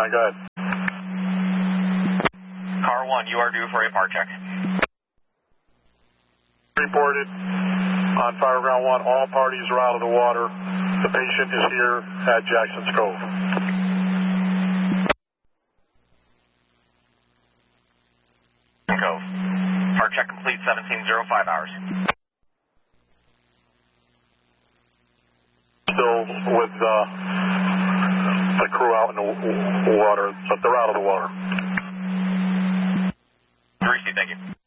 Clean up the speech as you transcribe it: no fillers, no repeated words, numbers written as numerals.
1, go ahead. Car 1, you are due for a part check. Reported on Fire Ground 1, all parties are out of the water. The patient is here at Jackson's Cove. Cove. Part check complete, 17:05 hours. Still with the crew out in the water, but they're out of the water. Receive, thank you.